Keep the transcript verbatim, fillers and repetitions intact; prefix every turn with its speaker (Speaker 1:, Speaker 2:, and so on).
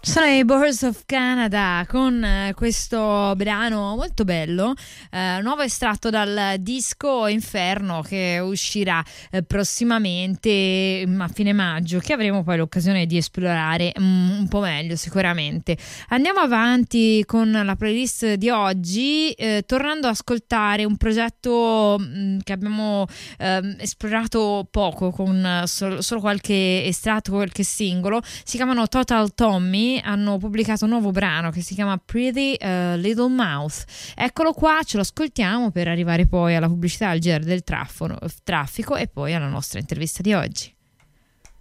Speaker 1: Sono i Birds of Canada con eh, questo brano molto bello, eh, nuovo estratto dal disco Inferno che uscirà eh, prossimamente mm, a fine maggio, che avremo poi l'occasione di esplorare mm, un po' meglio sicuramente. Andiamo avanti con la playlist di oggi, eh, tornando ad ascoltare un progetto mm, che abbiamo eh, esplorato poco, con eh, sol- solo qualche estratto, qualche singolo. Si chiamano Total Tommy, hanno pubblicato un nuovo brano che si chiama Pretty uh, Little Mouth. Eccolo qua, ce lo ascoltiamo per arrivare poi alla pubblicità, al giro del traffico, traffico e poi alla nostra intervista di oggi.